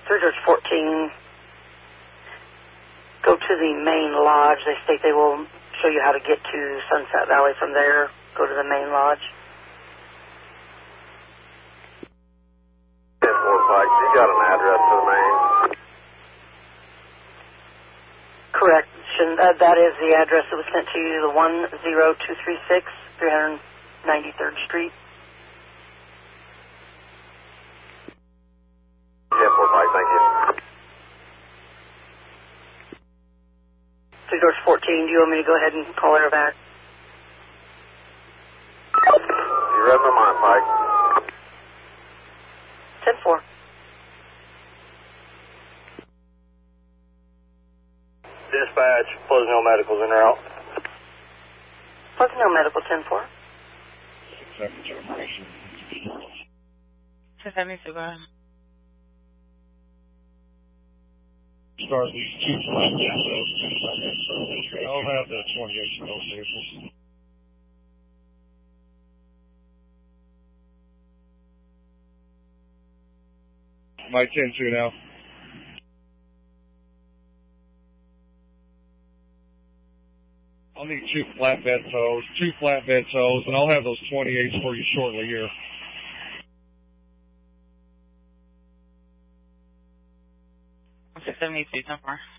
3 George 14. Go to the main lodge. They state they will show you how to get to Sunset Valley from there. Go to the main lodge. 10-4 Pike, you got an address to the main? Correct. That is the address that was sent to you, the 10236, 393rd Street. 10-4 Pike, thank you. 3 George 14, do you want me to go ahead and call her back? You read my mind, Pike. 10-4. Dispatch, Pleasant Hill Medical's in route. Pleasant Hill Medical, 10-4. 1072, go ahead. Start these 2 flat vehicles. I'll have the 28 of those vehicles. My 10-2 now. I'll need 2 flatbed tows, and I'll have those 28s for you shortly here. 672, 10-4.